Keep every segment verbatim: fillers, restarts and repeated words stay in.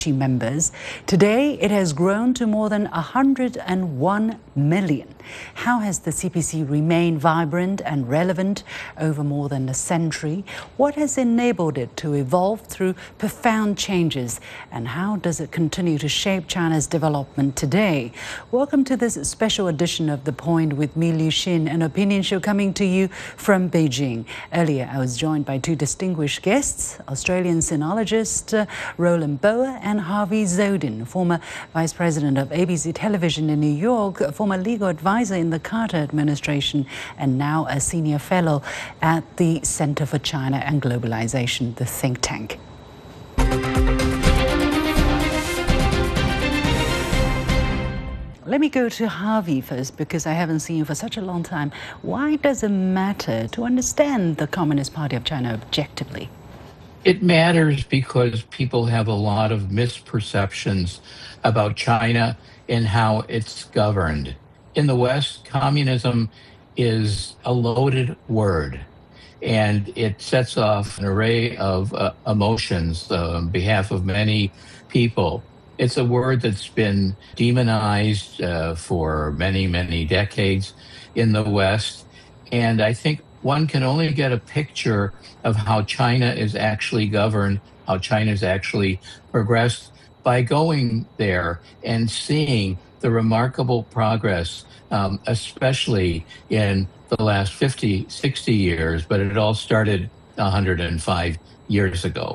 members. Today, it has grown to more than one hundred one million. How has the C P C remained vibrant and relevant over more than a century? What has enabled it to evolve through profound changes? And how does it continue to shape China's development today? Welcome to this special edition of The Point with me, Liu Xin, an opinion show coming to you from Beijing. Earlier, I was joined by two distinguished guests, Australian sinologist uh, Roland Boer and Harvey Zodin, former Vice President of A B C Television in New York, former legal advisor in the Carter administration, and now a senior fellow at the Center for China and Globalization, the think tank. Let me go to Harvey first, because I haven't seen you for such a long time. Why does it matter to understand the Communist Party of China objectively? It matters because people have a lot of misperceptions about China and how it's governed. In the West, communism is a loaded word, and it sets off an array of uh, emotions uh, on behalf of many people. It's a word that's been demonized uh, for many, many decades in the West, and I think one can only get a picture of how China is actually governed, how China is actually progressed, by going there and seeing the remarkable progress, um, especially in the last fifty, sixty years, but it all started one hundred five years ago.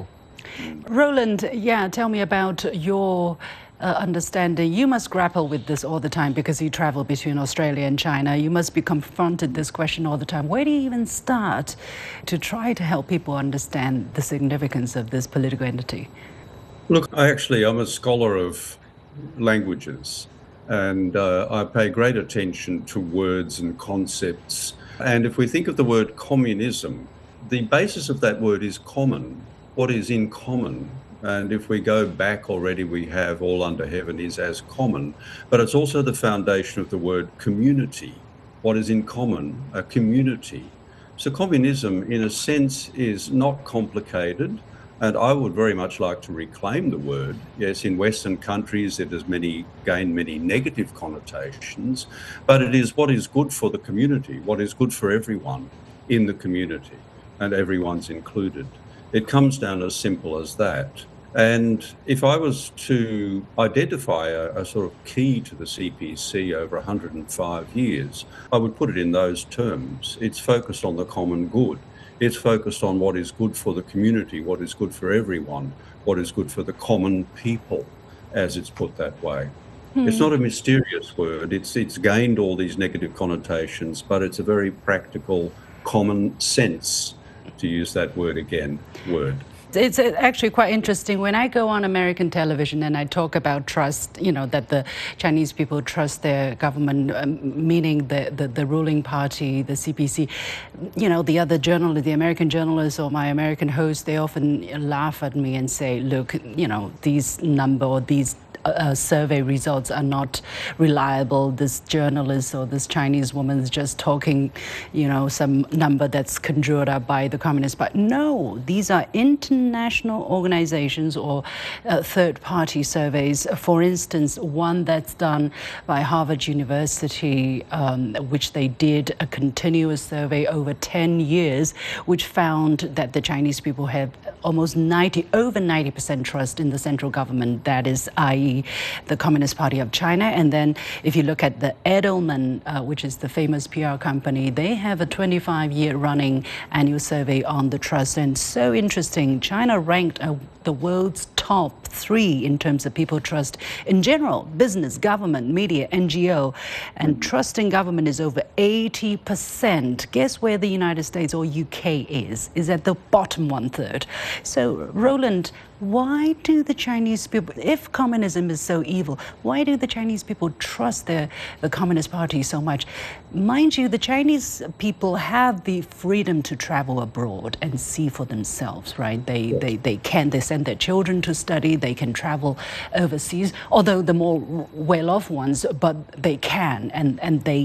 Roland, yeah, tell me about your uh, understanding. You must grapple with this all the time because you travel between Australia and China. You must be confronted this question all the time. Where do you even start to try to help people understand the significance of this political entity? Look, I actually, I'm a scholar of languages, and uh, I pay great attention to words and concepts. And if we think of the word communism, the basis of that word is common. What is in common? And if we go back already, we have all under heaven is as common, but it's also the foundation of the word community. What is in common? A community. So communism, in a sense, is not complicated. And I would very much like to reclaim the word. Yes, in Western countries, it has many gained many negative connotations, but it is what is good for the community, what is good for everyone in the community, and everyone's included. It comes down as simple as that. And if I was to identify a, a sort of key to the C P C over one hundred five years, I would put it in those terms. It's focused on the common good. It's focused on what is good for the community, what is good for everyone, what is good for the common people, as it's put that way. Hmm. It's not a mysterious word. It's it's gained all these negative connotations, but it's a very practical, common sense, to use that word again, word. It's actually quite interesting. When I go on American television and I talk about trust, you know, that the Chinese people trust their government, um, meaning the, the, the ruling party, the C P C, you know, the other journalists, the American journalists or my American hosts, they often laugh at me and say, look, you know, these number or these Uh, survey results are not reliable. This journalist or this Chinese woman is just talking, you know, some number that's conjured up by the Communist Party. No, these are international organizations or uh, third-party surveys. For instance, one that's done by Harvard University, um, which they did a continuous survey over ten years, which found that the Chinese people have almost ninety, over ninety percent trust in the central government, that is, that is the Communist Party of China. And then if you look at the Edelman, uh, which is the famous P R company, they have a twenty-five year running annual survey on the trust. And so interesting, China ranked uh, the world's top three in terms of people trust in general, business, government, media, N G O. And trust in government is over eighty percent. Guess where the United States or U K is? Is at the bottom one third. So, Roland, why do the Chinese people, if communism is so evil, why do the Chinese people trust the, the Communist Party so much? Mind you, the Chinese people have the freedom to travel abroad and see for themselves, right? They, they, they can, they send their children to study, they can travel overseas, although the more well-off ones, but they can, and, and they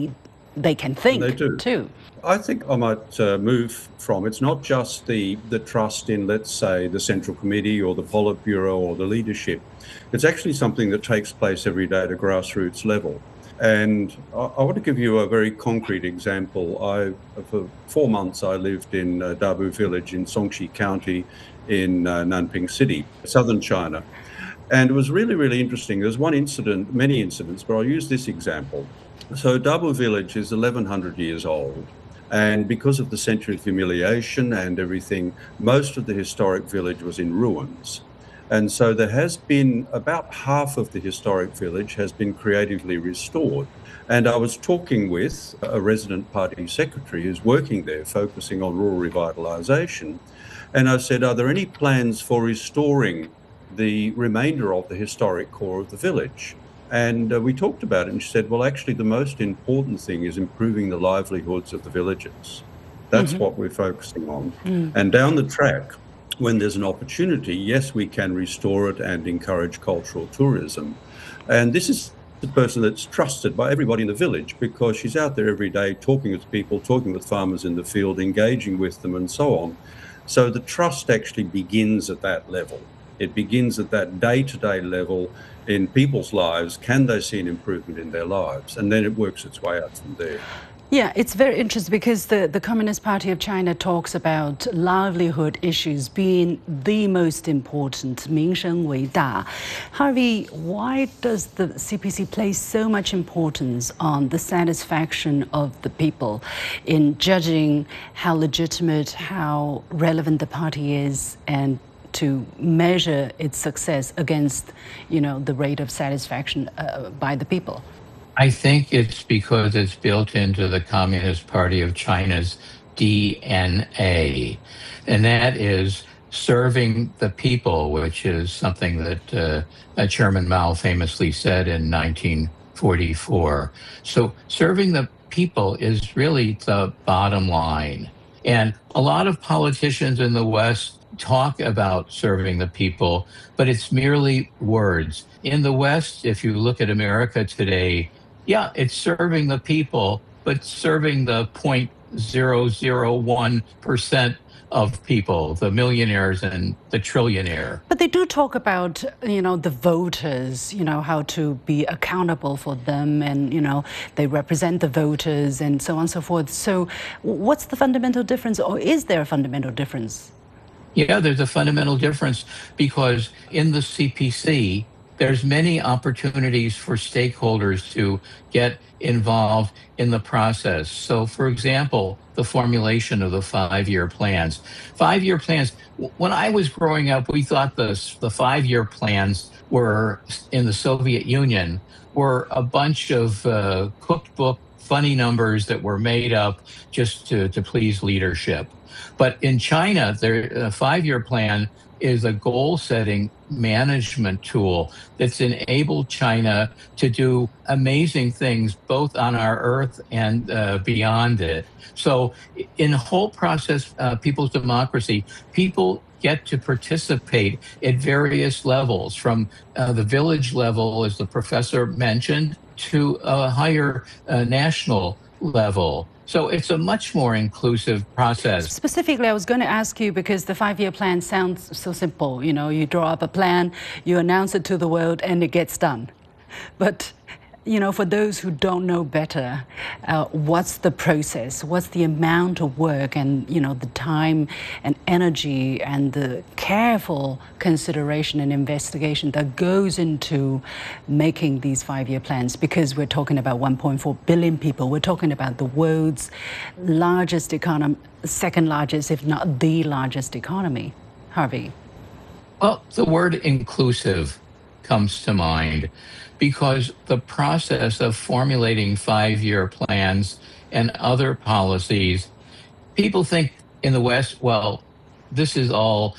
they can think They do. too. I think I might uh, move from it's not just the the trust in, let's say, the Central Committee or the Politburo or the leadership. It's actually something that takes place every day at a grassroots level. And I, I want to give you a very concrete example. I, for four months, I lived in uh, Dabu Village in Songxi County in uh, Nanping City, southern China. And it was really, really interesting. There's one incident, many incidents, but I'll use this example. So Dabu Village is eleven hundred years old. And because of the century of humiliation and everything, most of the historic village was in ruins. And so there has been about half of the historic village has been creatively restored. And I was talking with a resident party secretary who's working there, focusing on rural revitalisation. And I said, are there any plans for restoring the remainder of the historic core of the village? And uh, we talked about it, and she said, well, actually, the most important thing is improving the livelihoods of the villagers. That's mm-hmm. what we're focusing on. Mm. And down the track, when there's an opportunity, yes, we can restore it and encourage cultural tourism. And this is the person that's trusted by everybody in the village because she's out there every day talking with people, talking with farmers in the field, engaging with them, and so on. So the trust actually begins at that level. It begins at that day-to-day level in people's lives. Can they see an improvement in their lives? And then it works its way out from there. Yeah, it's very interesting because the, the Communist Party of China talks about livelihood issues being the most important, 民生为大. Harvey, why does the C P C place so much importance on the satisfaction of the people in judging how legitimate, how relevant the party is, and to measure its success against, you know, the rate of satisfaction uh, by the people? I think it's because it's built into the Communist Party of China's D N A, and that is serving the people, which is something that uh, Chairman Mao famously said in nineteen forty-four. So serving the people is really the bottom line. And a lot of politicians in the West talk about serving the people, but it's merely words. In the West, if you look at America today, yeah, it's serving the people, but serving the zero point zero zero one percent of people, the millionaires and the trillionaire. But they do talk about, you know, the voters, you know, how to be accountable for them, and, you know, they represent the voters and so on and so forth. So what's the fundamental difference, or is there a fundamental difference? Yeah, there's a fundamental difference because in the C P C, there's many opportunities for stakeholders to get involved in the process. So, for example, the formulation of the five-year plans. Five-year plans, when I was growing up, we thought the, the five-year plans were, in the Soviet Union, were a bunch of uh, cooked book funny numbers that were made up just to, to please leadership. But in China, their five-year plan is a goal-setting management tool that's enabled China to do amazing things both on our Earth and uh, beyond it. So in the whole process, uh, people's democracy, people get to participate at various levels, from uh, the village level, as the professor mentioned, to a higher uh, national level. So it's a much more inclusive process. Specifically, I was going to ask you, because the five-year plan sounds so simple. You know, you draw up a plan, you announce it to the world, and it gets done. But, you know, for those who don't know better, uh, what's the process? What's the amount of work and, you know, the time and energy and the careful consideration and investigation that goes into making these five-year plans? Because we're talking about one point four billion people. We're talking about the world's largest economy, second largest, if not the largest economy. Harvey. Well, the word inclusive comes to mind, because the process of formulating five-year plans and other policies, people think in the West, well, this is all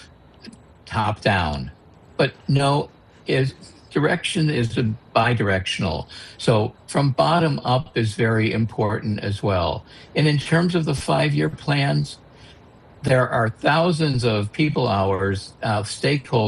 top-down. But no, is direction is bidirectional. So from bottom up is very important as well. And in terms of the five-year plans, there are thousands of people hours, uh, stakeholders,